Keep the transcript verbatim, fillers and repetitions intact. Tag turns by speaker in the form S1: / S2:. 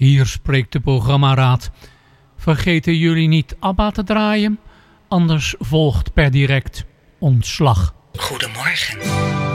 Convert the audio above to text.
S1: Hier spreekt de programmaraad. Vergeten jullie niet ABBA te draaien? Anders volgt per direct ontslag.
S2: Goedemorgen.